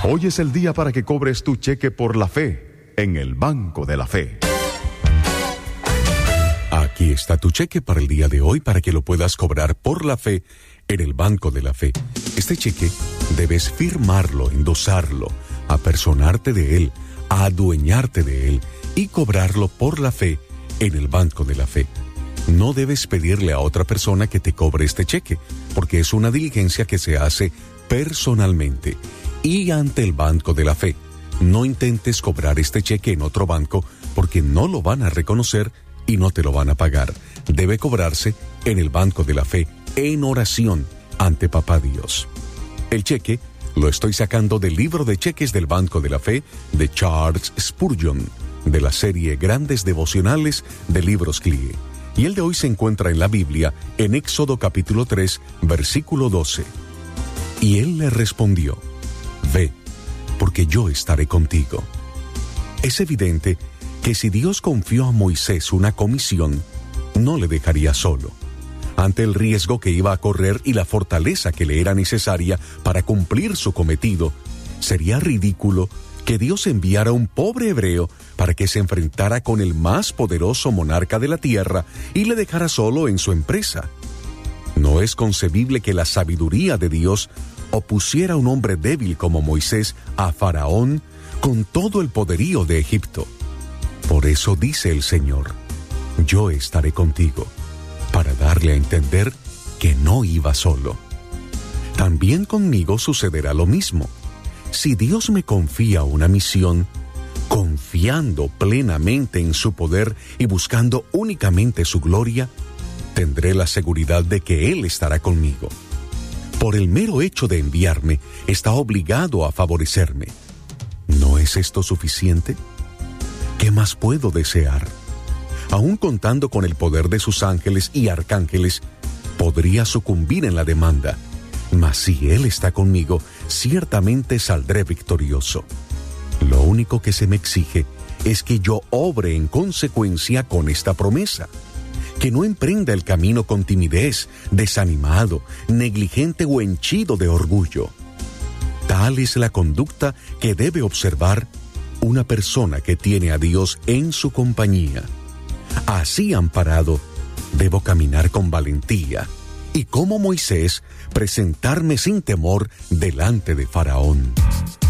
Hoy es el día para que cobres tu cheque por la fe en el Banco de la Fe. Aquí está tu cheque para el día de hoy para que lo puedas cobrar por la fe en el Banco de la Fe. Este cheque debes firmarlo, endosarlo, apersonarte de él, adueñarte de él y cobrarlo por la fe en el Banco de la Fe. No debes pedirle a otra persona que te cobre este cheque, porque es una diligencia que se hace personalmente y ante el Banco de la Fe. No intentes cobrar este cheque en otro banco porque no lo van a reconocer y no te lo van a pagar. Debe cobrarse en el Banco de la Fe en oración ante Papá Dios. El cheque lo estoy sacando del libro de cheques del Banco de la Fe de Charles Spurgeon, de la serie Grandes Devocionales de Libros CLIE. Y el de hoy se encuentra en la Biblia, en Éxodo capítulo 3, versículo 12. Y él le respondió: Ve, porque yo estaré contigo. Es evidente que si Dios confió a Moisés una comisión, no le dejaría solo. Ante el riesgo que iba a correr y la fortaleza que le era necesaria para cumplir su cometido, sería ridículo que Dios enviara a un pobre hebreo para que se enfrentara con el más poderoso monarca de la tierra y le dejara solo en su empresa. No es concebible que la sabiduría de Dios opusiera a un hombre débil como Moisés a Faraón con todo el poderío de Egipto. Por eso dice el Señor: yo estaré contigo, para darle a entender que no iba solo. También conmigo sucederá lo mismo. Si Dios me confía una misión, confiando plenamente en su poder y buscando únicamente su gloria, tendré la seguridad de que Él estará conmigo. Por el mero hecho de enviarme, está obligado a favorecerme. ¿No es esto suficiente? ¿Qué más puedo desear? Aún contando con el poder de sus ángeles y arcángeles, podría sucumbir en la demanda. Mas si Él está conmigo, ciertamente saldré victorioso. Lo único que se me exige es que yo obre en consecuencia con esta promesa. Que no emprenda el camino con timidez, desanimado, negligente o henchido de orgullo. Tal es la conducta que debe observar una persona que tiene a Dios en su compañía. Así amparado, debo caminar con valentía y, como Moisés, presentarme sin temor delante de Faraón.